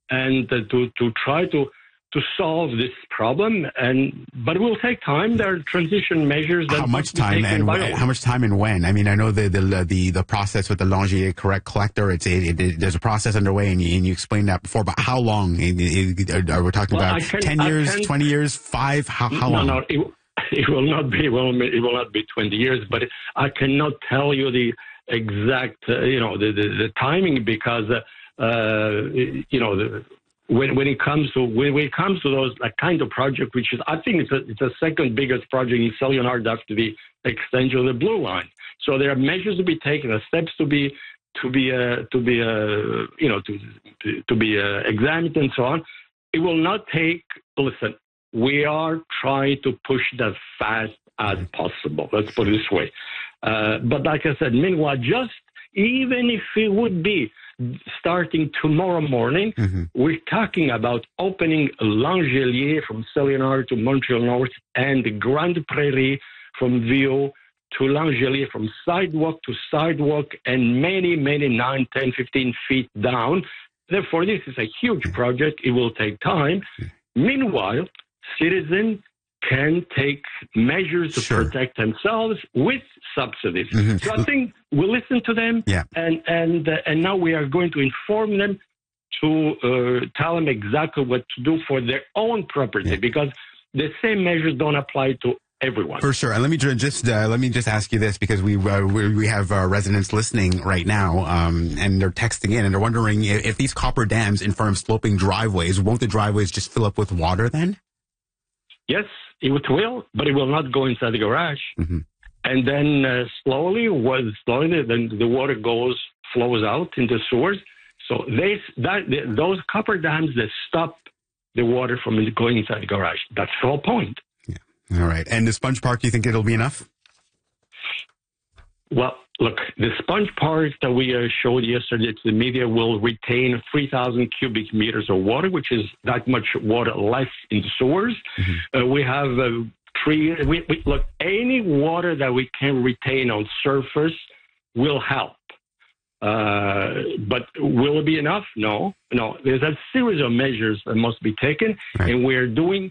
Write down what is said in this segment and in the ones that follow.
and to try to solve this problem, but it will take time. There are transition measures. That how much time and when? I mean, I know the process with the Langier collector. There's a process underway, and you explained that before. But how long? Are we talking about 10 years, 20 years, 5? How long? No, it will not be. It will not be 20 years. But I cannot tell you the exact, the timing because, when it comes to those kind of project, which is, I think it's a second biggest project in Saint-Léonard after the extension of the Blue Line. So there are measures to be taken, steps to be examined and so on. It will not take. Listen, we are trying to push that fast as possible. Let's put it this way. But like I said, meanwhile, just even if it would be starting tomorrow morning, we're talking about opening Langelier from Saint-Léonard to Montreal North and the Grande Prairie from Viau to Langelier, from sidewalk to sidewalk, and many, 9, 10, 15 feet down. Therefore, this is a huge project. It will take time. Meanwhile, citizens can take measures to protect themselves with subsidies. So I think we'll listen to them, and now we are going to inform them to tell them exactly what to do for their own property, because the same measures don't apply to everyone. For sure. And let me just ask you this, because we have residents listening right now, and they're texting in and they're wondering if these copper dams in front of sloping driveways, won't the driveways just fill up with water then? Yes, it will, but it will not go inside the garage. And then slowly, then the water flows out into sewers. So those copper dams that stop the water from going inside the garage. That's the whole point. Yeah. All right. And the sponge park, you think it'll be enough? Well, look, the sponge park that we showed yesterday to the media will retain 3,000 cubic meters of water, which is that much water less in the sewers. We have look, any water that we can retain on surface will help. But will it be enough? No. There's a series of measures that must be taken, and we're doing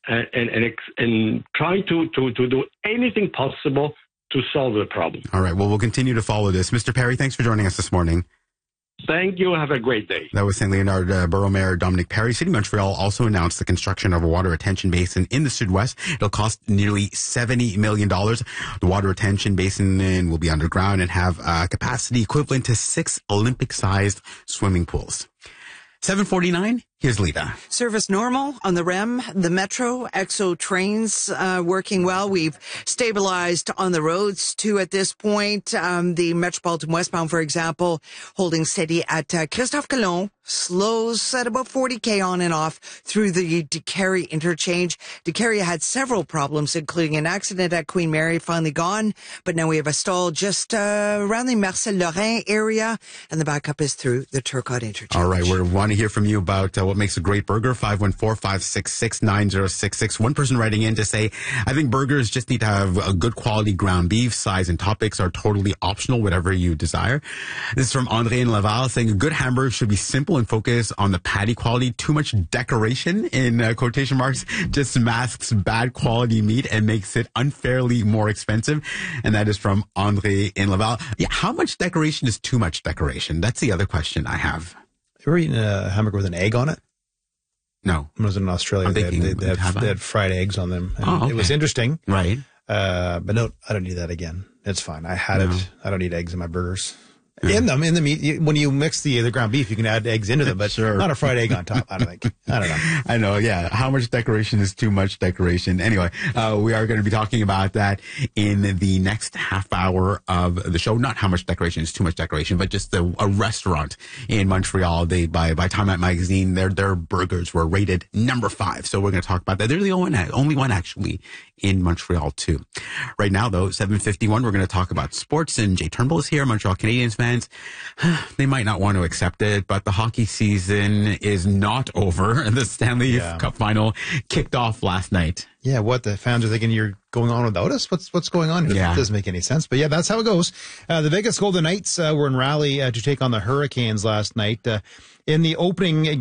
and trying to do anything possible to solve the problem. All right. Well, we'll continue to follow this. Mr. Perry, thanks for joining us this morning. Thank you. Have a great day. That was Saint-Léonard Borough Mayor Dominic Perry. City of Montreal also announced the construction of a water retention basin in the Sud-Ouest. It'll cost nearly $70 million. The water retention basin will be underground and have capacity equivalent to 6 Olympic-sized swimming pools. 7:49. Here's Lita. Service normal on the REM, the Metro, EXO trains working well. We've stabilized on the roads too at this point. The Metropolitan westbound, for example, holding steady at Christophe Colomb, slows at about 40K on and off through the DeCarry interchange. DeCarry had several problems, including an accident at Queen Mary, finally gone. But now we have a stall just around the Marcel Lorrain area, and the backup is through the Turcotte interchange. All right, we want to hear from you about what makes a great burger. 514-566-9066. One person writing in to say, I think burgers just need to have a good quality ground beef. Size and topics are totally optional, whatever you desire. This is from André in Laval, saying a good hamburger should be simple and focus on the patty quality. Too much decoration, in quotation marks, just masks bad quality meat and makes it unfairly more expensive. And that is from André in Laval. Yeah, how much decoration is too much decoration? That's the other question I have. You ever eaten a hamburger with an egg on it? No. When I was in Australia, they had fried eggs on them. And okay. It was interesting. Right. But no, I don't need that again. It's fine. I had it. I don't need eggs in my burgers. In the meat, when you mix the ground beef, you can add eggs into them, but not a fried egg on top, I don't think. I don't know. I know, yeah. How much decoration is too much decoration? Anyway, we are going to be talking about that in the next half hour of the show. Not how much decoration is too much decoration, but just a restaurant in Montreal. By Time Out Magazine, their burgers were rated number 5. So we're going to talk about that. They're the only one actually in Montreal too. Right now, though, 7:51, we're going to talk about sports, and Jay Turnbull is here, Montreal Canadiens fans. They might not want to accept it, but the hockey season is not over. The Stanley Cup final kicked off last night. Yeah, what the fans are thinking, you're going on without us? What's going on here? It doesn't make any sense. But yeah, that's how it goes. The Vegas Golden Knights were in rally to take on the Hurricanes last night. In the opening